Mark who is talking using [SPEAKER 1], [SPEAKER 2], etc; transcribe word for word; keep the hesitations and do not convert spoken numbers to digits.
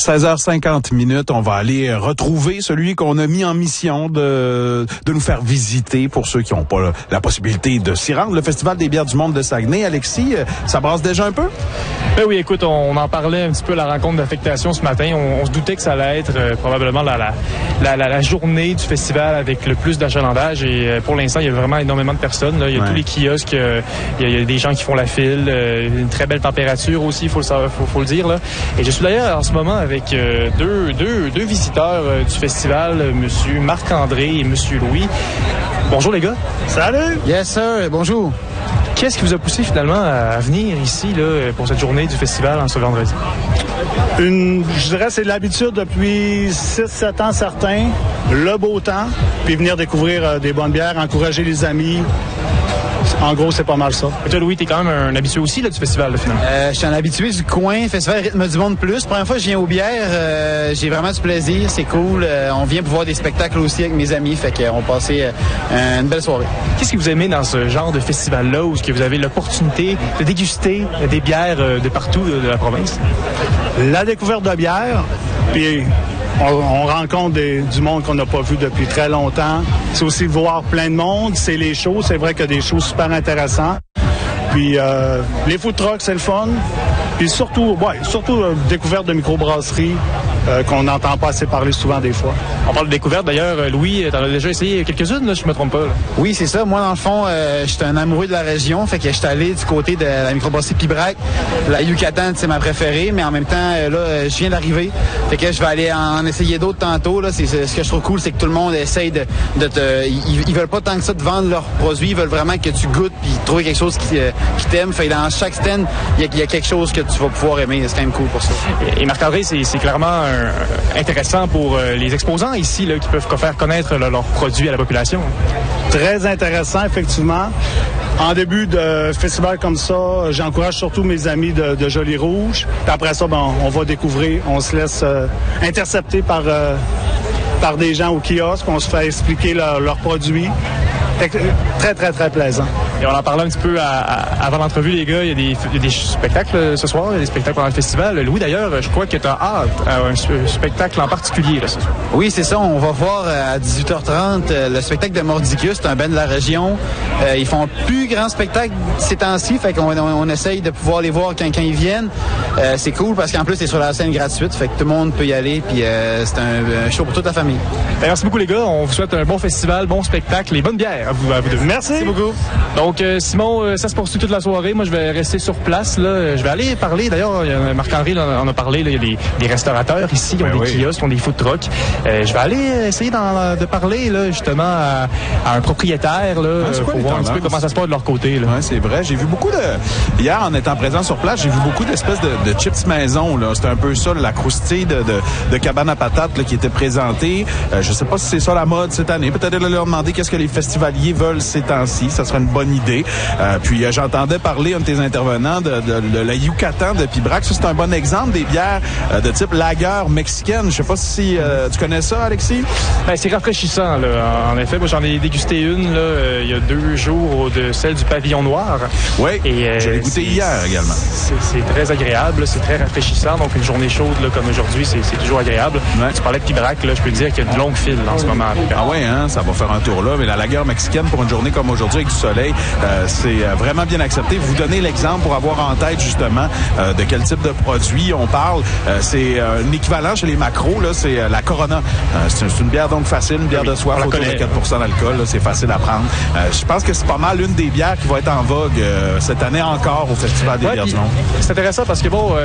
[SPEAKER 1] seize heures cinquante minutes, on va aller retrouver celui qu'on a mis en mission de de nous faire visiter pour ceux qui n'ont pas la possibilité de s'y rendre. Le Festival des bières du monde de Saguenay. Alexis, ça brasse déjà un peu?
[SPEAKER 2] Ben oui, écoute, on en parlait un petit peu à la rencontre d'affectation ce matin. On, on se doutait que ça allait être euh, probablement la, la, la, la, la journée du festival avec le plus d'achalandage. Et euh, pour l'instant, il y a vraiment énormément de personnes. Là. Il y a ouais. tous les kiosques, euh, il, y a, il y a des gens qui font la file, euh, une très belle température aussi, il faut, faut, faut le dire. Là. Et je suis d'ailleurs en ce moment avec euh, deux, deux, deux visiteurs euh, du festival, euh, M. Marc-André et M. Louis. Bonjour les gars.
[SPEAKER 3] Salut.
[SPEAKER 4] Yes sir, bonjour.
[SPEAKER 2] Qu'est-ce qui vous a poussé finalement à venir ici là, pour cette journée du festival en ce vendredi?
[SPEAKER 3] Une, je dirais c'est l'habitude depuis six sept ans certains, le beau temps, puis venir découvrir euh, des bonnes bières, encourager les amis. En gros, c'est pas mal ça.
[SPEAKER 2] Et toi, Louis, t'es quand même un habitué aussi là, du festival, là, finalement.
[SPEAKER 4] Euh, je suis un habitué du coin, Festival Rythme du Monde Plus. Première fois que je viens aux bières, euh, j'ai vraiment du plaisir, c'est cool. Euh, on vient pour voir des spectacles aussi avec mes amis, fait qu'on passait euh, une belle soirée.
[SPEAKER 2] Qu'est-ce que vous aimez dans ce genre de festival-là où vous avez l'opportunité de déguster des bières de partout de la province?
[SPEAKER 3] La découverte de bières, puis on, on rencontre des, du monde qu'on n'a pas vu depuis très longtemps. C'est aussi de voir plein de monde, c'est les shows, c'est vrai qu'il y a des shows super intéressants. Puis euh, les food trucks, c'est le fun. Puis surtout, ouais, surtout euh, découverte de microbrasserie euh, qu'on n'entend pas assez parler souvent des fois.
[SPEAKER 2] On parle de découverte d'ailleurs. Louis, t'en as déjà essayé quelques-unes, là, si je me trompe pas. Là.
[SPEAKER 4] Oui, c'est ça. Moi, dans le fond, euh, j'étais un amoureux de la région. Fait que j'étais allé du côté de la microbrasserie Pibrac. La Yucatan, c'est ma préférée. Mais en même temps, euh, là, je viens d'arriver. Fait que je vais aller en essayer d'autres tantôt. Là. C'est, c'est, ce que je trouve cool, c'est que tout le monde essaye de, de te... Ils, ils veulent pas tant que ça de vendre leurs produits. Ils veulent vraiment que tu goûtes puis trouver quelque chose qui, euh, qui t'aime. Fait que dans chaque stand, il y, y a quelque chose que tu vas pouvoir aimer. C'est quand même cool pour ça.
[SPEAKER 2] Et, et Marc-André, c'est, c'est clairement un, intéressant pour euh, les exposants ici là, qui peuvent faire connaître là, leurs produits à la population.
[SPEAKER 3] Très intéressant, effectivement. En début de festival comme ça, j'encourage surtout mes amis de, de Joli Rouge. Puis après ça, ben, on va découvrir, on se laisse euh, intercepter par, euh, par des gens au kiosque, on se fait expliquer leur, leurs produits. Très, très, très plaisant.
[SPEAKER 2] Et on en parlait un petit peu à, à, avant l'entrevue, les gars. Il y a des, il y a des spectacles ce soir, il y a des spectacles pendant le festival. Louis, d'ailleurs, je crois que tu as hâte à un spectacle en particulier là, ce soir.
[SPEAKER 4] Oui, c'est ça. On va voir à dix-huit heures trente le spectacle de Mordicus. C'est un band de la région. Euh, ils font un plus grand spectacle ces temps-ci. Fait qu'on on, on essaye de pouvoir les voir quand, quand ils viennent. Euh, c'est cool parce qu'en plus, c'est sur la scène gratuite. Fait que tout le monde peut y aller. Puis euh, c'est un, un show pour toute la famille.
[SPEAKER 2] Merci beaucoup, les gars. On vous souhaite un bon festival, bon spectacle et bonne bière. À vous, à vous deux.
[SPEAKER 3] Merci.
[SPEAKER 2] Merci beaucoup. Donc, euh, Simon, euh, ça se poursuit toute la soirée. Moi, je vais rester sur place. Là. Je vais aller parler. D'ailleurs, Marc-André en a parlé. Là. Il y a des, des restaurateurs ici. Ils ont ben des oui. kiosques, ils ont des food trucks. Euh, je vais aller essayer de parler là, justement à, à un propriétaire là, ah, pour voir un petit peu comment ça se passe de leur côté.
[SPEAKER 1] Oui, c'est vrai. J'ai vu beaucoup de... Hier, en étant présent sur place, j'ai vu beaucoup d'espèces de, de chips maison. Là. C'était un peu ça, la croustille de, de, de cabane à patates là, qui était présentée. Euh, je sais pas si c'est ça la mode cette année. Peut-être leur demander qu'est-ce que les festivaliers veulent ces temps-ci. Ça serait une bonne idée. Euh, puis euh, j'entendais parler un de tes intervenants de, de, de la Yucatan de Pibrac. Ça, c'est un bon exemple des bières euh, de type lager mexicaine. Je sais pas si euh, tu connais ça, Alexis?
[SPEAKER 2] Ben, c'est rafraîchissant, là. En effet, moi, j'en ai dégusté une, là, euh, il y a deux jours, de celle du pavillon noir.
[SPEAKER 1] Oui, euh, je l'ai goûté hier également.
[SPEAKER 2] C'est, c'est très agréable, c'est très rafraîchissant. Donc, une journée chaude, là, comme aujourd'hui, c'est, c'est toujours agréable. Ouais. Tu parlais de Pibrac, là, je peux te dire qu'il y a de longues files en ce moment.
[SPEAKER 1] Ah ouais, hein, ça va faire un tour là. Mais la lager mexicaine, pour une journée comme aujourd'hui, avec du soleil, euh, c'est vraiment bien accepté. Vous donnez l'exemple pour avoir en tête, justement, euh, de quel type de produit on parle. Euh, c'est euh, un équivalent chez les macros, là, c'est euh, la Corona. Euh, c'est, c'est une bière donc facile, une bière oui, de soif, autour de quatre pour cent d'alcool, là, c'est facile à prendre. Euh, je pense que c'est pas mal une des bières qui va être en vogue euh, cette année encore au Festival des
[SPEAKER 2] ouais,
[SPEAKER 1] bières du monde.
[SPEAKER 2] C'est intéressant parce que bon... Euh